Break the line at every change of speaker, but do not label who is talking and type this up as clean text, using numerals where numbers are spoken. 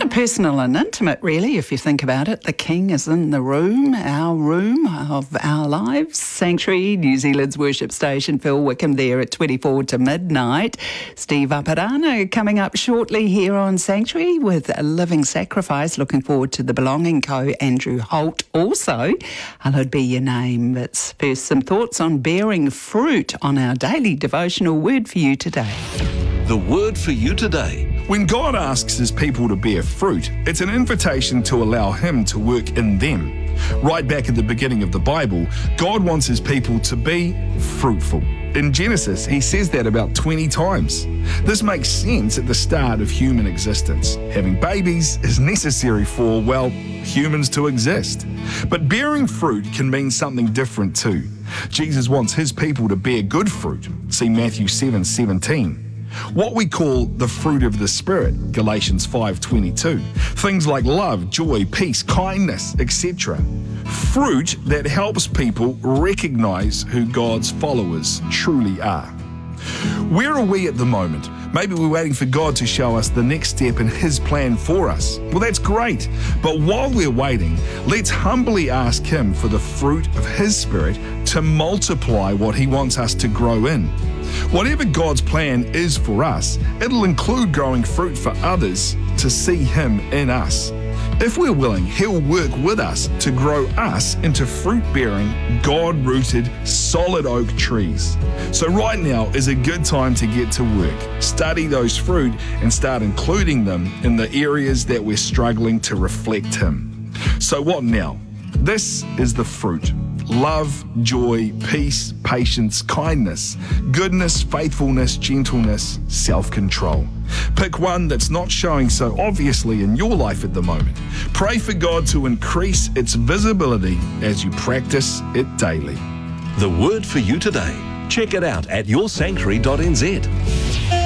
of personal and intimate, really, if you think about it. The King is in the room of our lives. Sanctuary, New Zealand's worship station. Phil Wickham there at 24 to midnight. Steve Aparano coming up shortly here on Sanctuary with a living sacrifice. Looking forward to the Belonging Co. Andrew Holt also. Hallowed be your name. But first, some thoughts on bearing fruit on our daily devotional word for you today.
The word for you today.
When God asks his people to bear fruit, it's an invitation to allow him to work in them. Right back at the beginning of the Bible, God wants his people to be fruitful. In Genesis, he says that about 20 times. This makes sense at the start of human existence. Having babies is necessary for, well, humans to exist. But bearing fruit can mean something different too. Jesus wants his people to bear good fruit. See Matthew 7:17. What we call the fruit of the Spirit, Galatians 5:22. Things like love, joy, peace, kindness, etc. Fruit that helps people recognize who God's followers truly are. Where are we at the moment? Maybe we're waiting for God to show us the next step in his plan for us. Well, that's great. But while we're waiting, let's humbly ask him for the fruit of his Spirit to multiply what he wants us to grow in. Whatever God's plan is for us, it'll include growing fruit for others to see him in us. If we're willing, he'll work with us to grow us into fruit-bearing, God-rooted, solid oak trees. So right now is a good time to get to work. Study those fruit and start including them in the areas that we're struggling to reflect him. So what now? This is the fruit. Love, joy, peace, patience, kindness, goodness, faithfulness, gentleness, self-control. Pick one that's not showing so obviously in your life at the moment. Pray for God to increase its visibility as you practice it daily.
The word for you today. Check it out at yoursanctuary.nz.